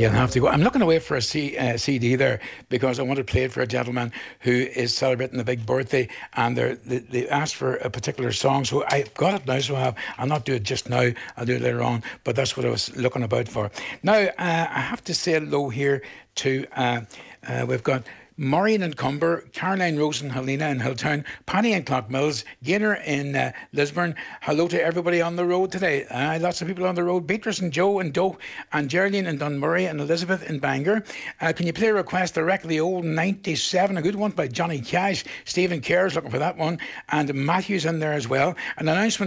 You'll have to go. I'm looking away for a CD there because I want to play it for a gentleman who is celebrating a big birthday, and they asked for a particular song. So I've got it now. So I'll not do it just now. I'll do it later on. But that's what I was looking about for. Now I have to say hello here to. We've got Maureen in Cumber, Caroline Rose and Helena in Hilltown, Penny in Clockmills, Gaynor in Lisburn. Hello to everybody on the road today. Lots of people on the road. Beatrice and Joe and Doe and Geraldine in Dunmurray and Elizabeth in Bangor. Can you play a request directly? Old 97, a good one by Johnny Cash. Stephen Kerr's looking for that one. And Matthew's in there as well. An announcement